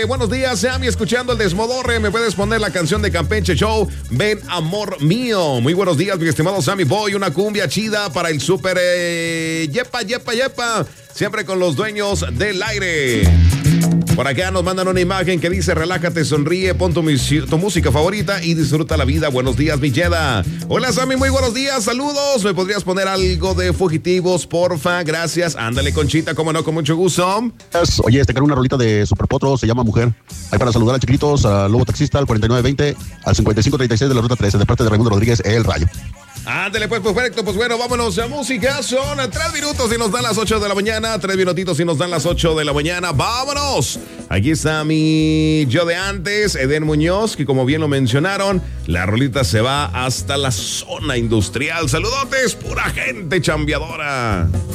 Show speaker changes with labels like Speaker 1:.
Speaker 1: Buenos días, Sammy, escuchando el Desmodorre. ¿Me puedes poner la canción de Campeche Show? Ven, amor mío. Muy buenos días, mi estimado Sammy Boy. Una cumbia chida para el súper yepa, yepa, yepa. Siempre con los dueños del aire. Por acá nos mandan una imagen que dice: relájate, sonríe, pon tu música favorita y disfruta la vida. Buenos días, Villeda. Hola, Sammy, muy buenos días, saludos. ¿Me podrías poner algo de Fugitivos, porfa? Gracias. Ándale, Conchita, cómo no, con mucho gusto.
Speaker 2: Oye, quiero una rolita de Super Potro, se llama Mujer. Ahí para saludar a Chiquilitos, al Lobo Taxista, al 4920, al 5536 de la Ruta 13, de parte de Raimundo Rodríguez, El Rayo.
Speaker 1: Ándale, pues perfecto, pues bueno, vámonos a música. Son 3 minutos y nos dan las 8 de la mañana. 3 minutitos y nos dan las 8 de la mañana. ¡Vámonos! Aquí está mi yo de antes, Eden Muñoz, que como bien lo mencionaron, la rolita se va hasta la zona industrial. Saludotes, pura gente chambeadora.